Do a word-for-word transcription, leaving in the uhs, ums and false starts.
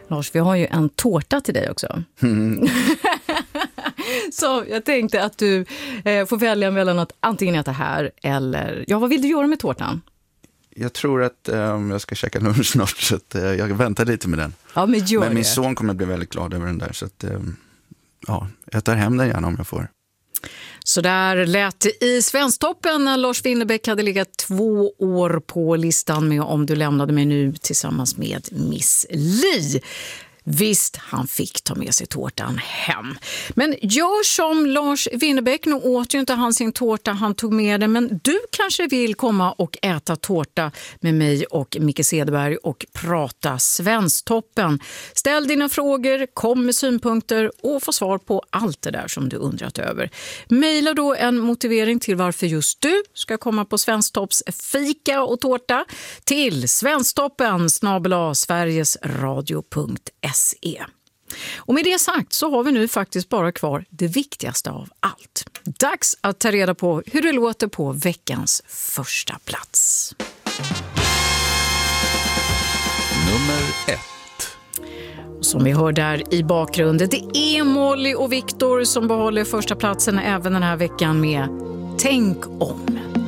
Lars, vi har ju en tårta till dig också. Mm. Så jag tänkte att du eh, får välja mellan att antingen äta här eller... Ja, vad vill du göra med tårtan? Jag tror att um, jag ska käka lunch snart, så att, uh, jag väntar lite med den. Ja, men gör men min det. son kommer bli väldigt glad över den där, så att, um, ja, jag tar hem den gärna om jag får. Så där lät det i Svensktoppen när Lars Winnerbäck hade legat två år på listan med Om du lämnade mig nu tillsammans med Miss Li. Visst, han fick ta med sig tårtan hem. Men gör som Lars Winnerbäck, nu åt ju inte han sin tårta, han tog med det. Men du kanske vill komma och äta tårta med mig och Micke Cederberg och prata Svensktoppen. Ställ dina frågor, kom med synpunkter och få svar på allt det där som du undrat över. Maila då en motivering till varför just du ska komma på Svensktopps fika och tårta till svensktoppen snabel-a sverigesradio punkt se. Och med det sagt så har vi nu faktiskt bara kvar det viktigaste av allt. Dags att ta reda på hur det låter på veckans första plats. Nummer ett. Som vi hör där i bakgrunden, det är Molly och Viktor som behåller första platsen även den här veckan med Tänk om.